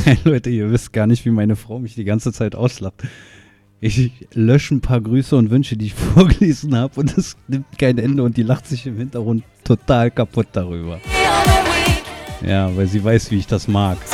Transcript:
Hey Leute, ihr wisst gar nicht, wie meine Frau mich die ganze Zeit auslacht. Ich lösche ein paar Grüße und Wünsche, die ich vorgelesen habe, und es nimmt kein Ende und die lacht sich im Hintergrund total kaputt darüber. Ja, weil sie weiß, wie ich das mag.